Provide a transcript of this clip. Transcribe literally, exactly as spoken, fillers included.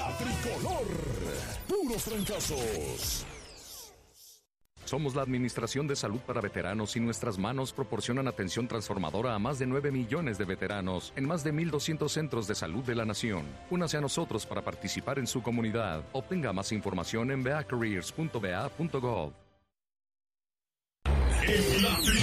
La Tricolor. Puros fracasos. Somos la Administración de Salud para Veteranos y nuestras manos proporcionan atención transformadora a más de nueve millones de veteranos en más de mil doscientos centros de salud de la nación. Únase a nosotros para participar en su comunidad. Obtenga más información en v a careers punto v a punto gov. En la